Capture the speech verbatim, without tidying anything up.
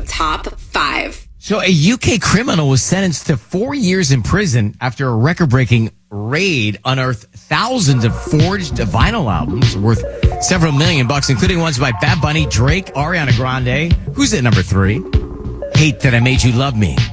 top five. So a U K criminal was sentenced to four years in prison after a record-breaking raid unearthed thousands of forged vinyl albums worth several million bucks, including ones by Bad Bunny, Drake, Ariana Grande. Who's at number three? Hate That I Made You Love Me